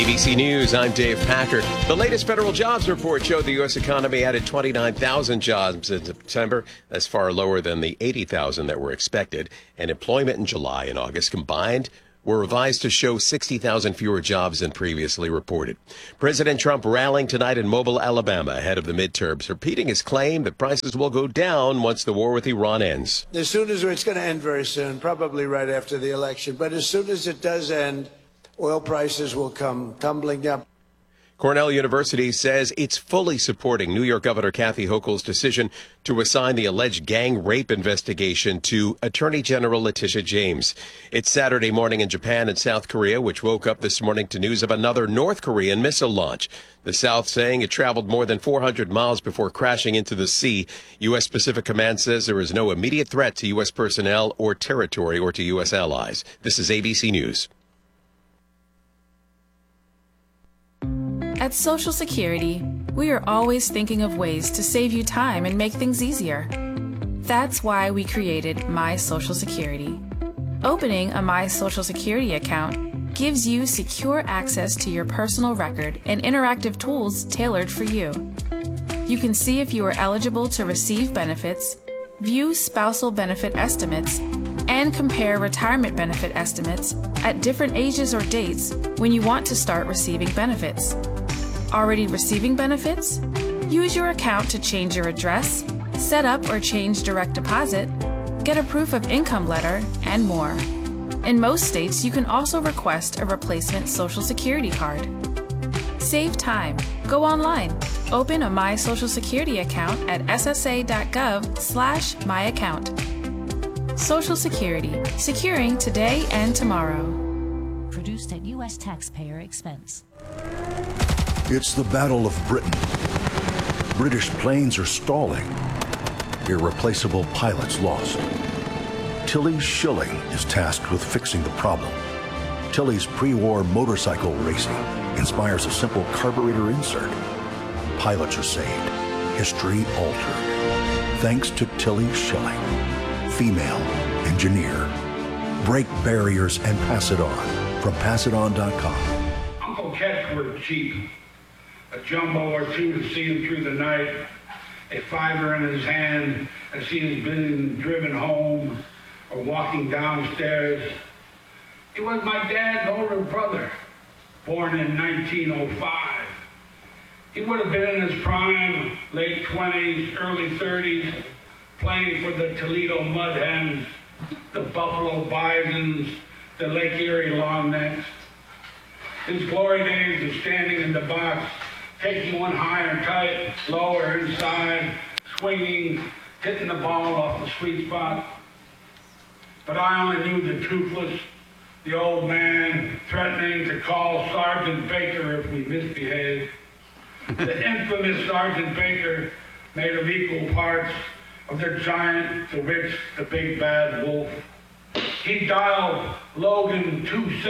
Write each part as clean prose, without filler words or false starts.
ABC News, I'm Dave Packer. The latest federal jobs report showed the U.S. economy added 29,000 jobs in September. That's far lower than the 80,000 that were expected. And employment in July and August combined were revised to show 60,000 fewer jobs than previously reported. President Trump rallying tonight in Mobile, Alabama, ahead of the midterms, repeating his claim that prices will go down once the war with Iran ends. As soon as it's going to end very soon, probably right after the election, but as soon as it does end, oil prices will come tumbling down. Cornell University says it's fully supporting New York Governor Kathy Hochul's decision to assign the alleged gang rape investigation to Attorney General Letitia James. It's Saturday morning in Japan and South Korea, which woke up this morning to news of another North Korean missile launch. The South saying it traveled more than 400 miles before crashing into the sea. U.S. Pacific Command says there is no immediate threat to U.S. personnel or territory or to U.S. allies. This is ABC News. At Social Security, we are always thinking of ways to save you time and make things easier. That's why we created My Social Security. Opening a My Social Security account gives you secure access to your personal record and interactive tools tailored for you. You can see if you are eligible to receive benefits, view spousal benefit estimates, and compare retirement benefit estimates at different ages or dates when you want to start receiving benefits. Already receiving benefits? Use your account to change your address, set up or change direct deposit, get a proof of income letter, and more. In most states, you can also request a replacement Social Security card. Save time. Go online. Open a My Social Security account at ssa.gov/myaccount. Social Security. Securing today and tomorrow. Produced at U.S. taxpayer expense. It's the Battle of Britain. British planes are stalling. Irreplaceable pilots lost. Tilly Schilling is tasked with fixing the problem. Tilly's pre-war motorcycle racing inspires a simple carburetor insert. Pilots are saved. History altered. Thanks to Tilly Schilling. Female engineer. Break barriers and pass it on. From passiton.com. Uncle Cats were cheap. A jumbo or two to see him through the night, a fiver in his hand as he has been driven home or walking downstairs. He was my dad's older brother, born in 1905. He would have been in his prime, late 20s, early 30s, playing for the Toledo Mud Hens, the Buffalo Bisons, the Lake Erie Longnecks. His glory days of standing in the box, taking one high and tight, lower inside, swinging, hitting the ball off the sweet spot. But I only knew the toothless, the old man threatening to call Sergeant Baker if we misbehaved. The infamous Sergeant Baker made of equal parts of the giant, the rich, the big bad wolf. He dialed Logan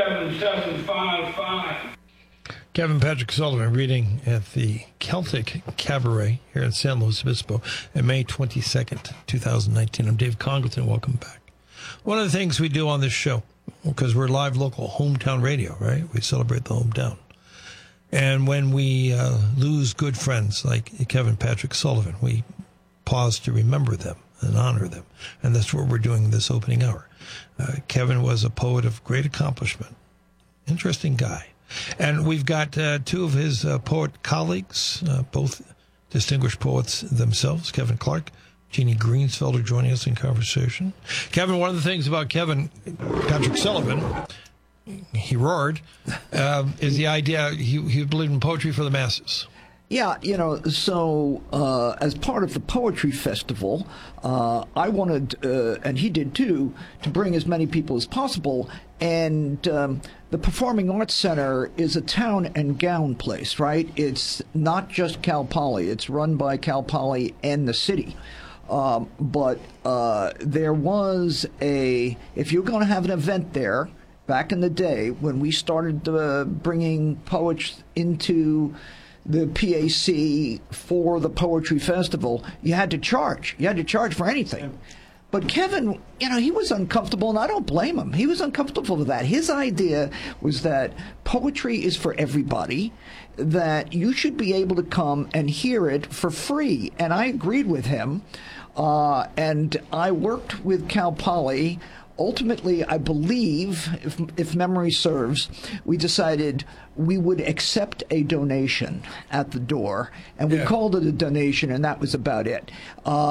27755. Kevin Patrick Sullivan reading at the Celtic Cabaret here in San Luis Obispo on May 22nd, 2019. I'm Dave Congleton. Welcome back. One of the things we do on this show, because we're live local hometown radio, right? We celebrate the hometown. And when we lose good friends like Kevin Patrick Sullivan, we pause to remember them and honor them. And that's what we're doing this opening hour. Kevin was a poet of great accomplishment. Interesting guy. And we've got two of his poet colleagues, both distinguished poets themselves, Kevin Clark, Jeannie Greensfelder, joining us in conversation. Kevin, one of the things about Kevin Patrick Sullivan, he roared, is the idea he believed in poetry for the masses. Yeah, so as part of the Poetry Festival, I wanted, and he did too, to bring as many people as possible. And the Performing Arts Center is a town and gown place, right? It's not just Cal Poly. It's run by Cal Poly and the city. But there was if you're going to have an event there, back in the day when we started bringing poets into the PAC for the Poetry Festival, you had to charge. You had to charge for anything. But Kevin, he was uncomfortable, and I don't blame him. He was uncomfortable with that. His idea was that poetry is for everybody, that you should be able to come and hear it for free. And I agreed with him. And I worked with Cal Poly. Ultimately, I believe, if memory serves, we decided we would accept a donation at the door, and we called it a donation, and that was about it.